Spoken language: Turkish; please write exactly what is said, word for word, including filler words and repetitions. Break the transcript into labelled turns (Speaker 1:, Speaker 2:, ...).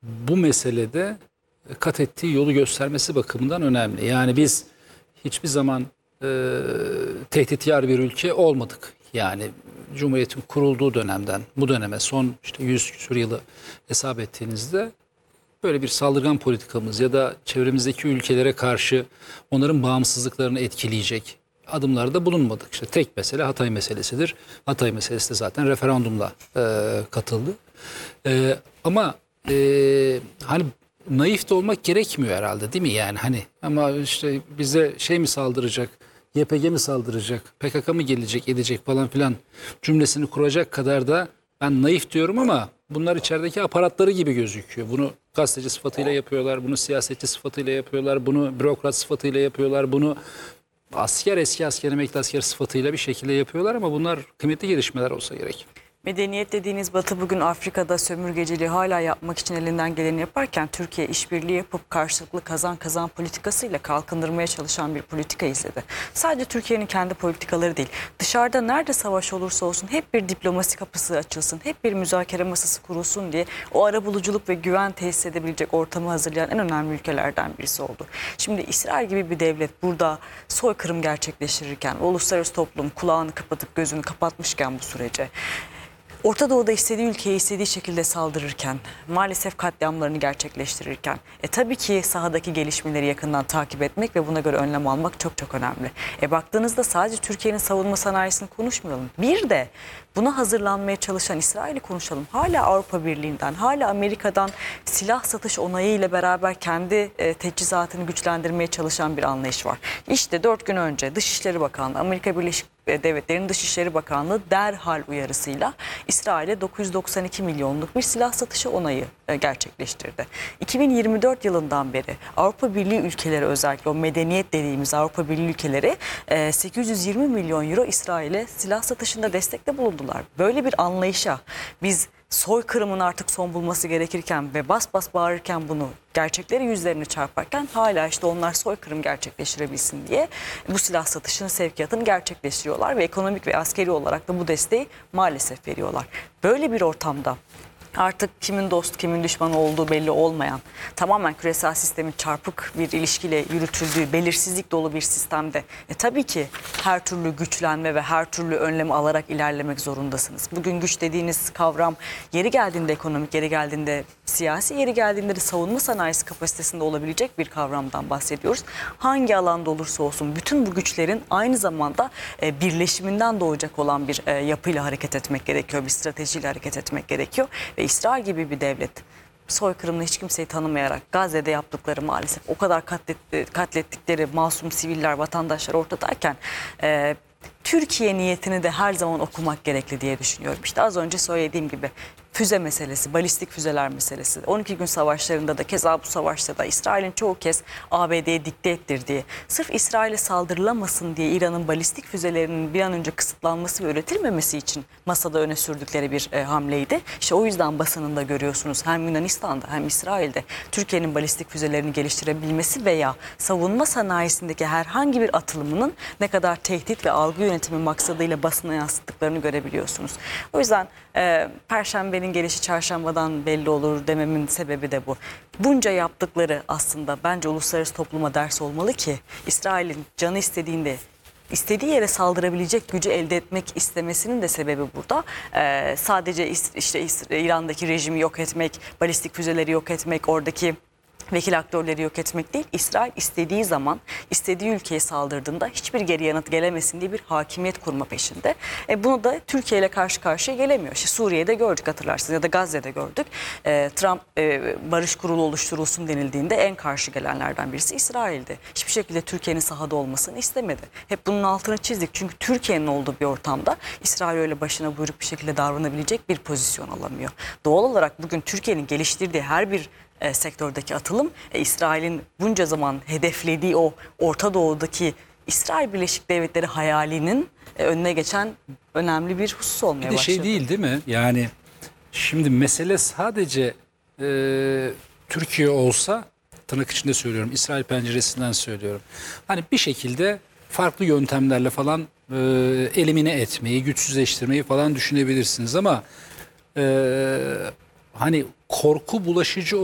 Speaker 1: bu meselede kat ettiği yolu göstermesi bakımından önemli. Yani biz hiçbir zaman e, tehditkar bir ülke olmadık. Yani Cumhuriyet'in kurulduğu dönemden bu döneme son işte yüz küsur yılı hesap ettiğinizde böyle bir saldırgan politikamız ya da çevremizdeki ülkelere karşı onların bağımsızlıklarını etkileyecek adımlarda bulunmadık. İşte tek mesele Hatay meselesidir. Hatay meselesi de zaten referandumla e, katıldı. E, ama e, hani naif de olmak gerekmiyor herhalde, değil mi? Yani hani ama işte bize şey mi saldıracak, Y P G mi saldıracak, P K K mı gelecek edecek falan filan cümlesini kuracak kadar da ben naif diyorum ama bunlar içerideki aparatları gibi gözüküyor. Bunu gazeteci sıfatıyla yapıyorlar, bunu siyasetçi sıfatıyla yapıyorlar, bunu bürokrat sıfatıyla yapıyorlar, bunu asker, eski asker, emekli asker sıfatıyla bir şekilde yapıyorlar ama bunlar kıymetli gelişmeler olsa gerek.
Speaker 2: Medeniyet dediğiniz Batı bugün Afrika'da sömürgeciliği hala yapmak için elinden geleni yaparken Türkiye işbirliği yapıp karşılıklı kazan kazan politikasıyla kalkındırmaya çalışan bir politika izledi. Sadece Türkiye'nin kendi politikaları değil, dışarıda nerede savaş olursa olsun hep bir diplomasi kapısı açılsın, hep bir müzakere masası kurulsun diye o arabuluculuk ve güven tesis edebilecek ortamı hazırlayan en önemli ülkelerden birisi oldu. Şimdi İsrail gibi bir devlet burada soykırım gerçekleştirirken, uluslararası toplum kulağını kapatıp gözünü kapatmışken bu sürece, Orta Doğu'da istediği ülkeye istediği şekilde saldırırken, maalesef katliamlarını gerçekleştirirken, e tabii ki sahadaki gelişmeleri yakından takip etmek ve buna göre önlem almak çok çok önemli. E baktığınızda sadece Türkiye'nin savunma sanayisini konuşmayalım. Bir de buna hazırlanmaya çalışan İsrail'i konuşalım. Hala Avrupa Birliği'nden, hala Amerika'dan silah satış onayı ile beraber kendi e, teçhizatını güçlendirmeye çalışan bir anlayış var. İşte dört gün önce Dışişleri Bakanlığı, Amerika Birleşik Devletleri'nin Dışişleri Bakanlığı derhal uyarısıyla İsrail'e dokuz yüz doksan iki milyonluk bir silah satışı onayı gerçekleştirdi. iki bin yirmi dört yılından beri Avrupa Birliği ülkeleri, özellikle o medeniyet dediğimiz Avrupa Birliği ülkeleri sekiz yüz yirmi milyon euro İsrail'e silah satışında destekte bulundular. Böyle bir anlayışa biz soykırımın artık son bulması gerekirken ve bas bas bağırırken, bunu gerçekleri yüzlerine çarparken hala işte onlar soykırım gerçekleştirebilsin diye bu silah satışının sevkiyatını gerçekleştiriyorlar ve ekonomik ve askeri olarak da bu desteği maalesef veriyorlar. Böyle bir ortamda artık kimin dost kimin düşman olduğu belli olmayan, tamamen küresel sistemin çarpık bir ilişkiyle yürütüldüğü belirsizlik dolu bir sistemde e, tabii ki her türlü güçlenme ve her türlü önlemi alarak ilerlemek zorundasınız. Bugün güç dediğiniz kavram yeri geldiğinde ekonomik, yeri geldiğinde siyasi, yeri geldiğinde de savunma sanayisi kapasitesinde olabilecek bir kavramdan bahsediyoruz. Hangi alanda olursa olsun bütün bu güçlerin aynı zamanda e, birleşiminden doğacak olan bir e, yapıyla hareket etmek gerekiyor, bir stratejiyle hareket etmek gerekiyor ve İsrail gibi bir devlet soykırımla hiç kimseyi tanımayarak Gazze'de yaptıkları, maalesef o kadar katletti, katlettikleri masum siviller, vatandaşlar ortadayken e, Türkiye niyetini de her zaman okumak gerekli diye düşünüyorum. İşte az önce söylediğim gibi füze meselesi, balistik füzeler meselesi, on iki gün savaşlarında da keza bu savaşta da İsrail'in çoğu kez A B D'ye dikte ettirdiği, sırf İsrail'e saldırılamasın diye İran'ın balistik füzelerinin bir an önce kısıtlanması ve üretilmemesi için masada öne sürdükleri bir e, hamleydi. İşte o yüzden basınında görüyorsunuz hem Yunanistan'da hem İsrail'de Türkiye'nin balistik füzelerini geliştirebilmesi veya savunma sanayisindeki herhangi bir atılımının ne kadar tehdit ve algı yönetimi maksadıyla basına yansıttıklarını görebiliyorsunuz. O yüzden e, Perşembe'nin gelişi çarşambadan belli olur dememin sebebi de bu. Bunca yaptıkları aslında bence uluslararası topluma ders olmalı ki İsrail'in canı istediğinde istediği yere saldırabilecek gücü elde etmek istemesinin de sebebi burada. Ee, sadece işte İran'daki rejimi yok etmek, balistik füzeleri yok etmek, oradaki vekil aktörleri yok etmek değil. İsrail istediği zaman, istediği ülkeye saldırdığında hiçbir geri yanıt gelemesin diye bir hakimiyet kurma peşinde. E bunu da Türkiye ile karşı karşıya gelemiyor. İşte Suriye'de gördük, hatırlarsınız, ya da Gazze'de gördük. E, Trump e, barış kurulu oluşturulsun denildiğinde en karşı gelenlerden birisi İsrail'di. Hiçbir şekilde Türkiye'nin sahada olmasını istemedi. Hep bunun altını çizdik. Çünkü Türkiye'nin olduğu bir ortamda İsrail öyle başına buyruk bir şekilde davranabilecek bir pozisyon alamıyor. Doğal olarak bugün Türkiye'nin geliştirdiği her bir E, sektördeki atılım e, İsrail'in bunca zaman hedeflediği o Orta Doğu'daki İsrail Birleşik Devletleri hayalinin e, önüne geçen önemli bir husus olmaya başladı.
Speaker 1: Bir de şey değil değil mi? Yani şimdi mesele sadece e, Türkiye olsa, tırnak içinde söylüyorum, İsrail penceresinden söylüyorum. Hani bir şekilde farklı yöntemlerle falan e, elimine etmeyi, güçsüzleştirmeyi falan düşünebilirsiniz ama e, hani korku bulaşıcı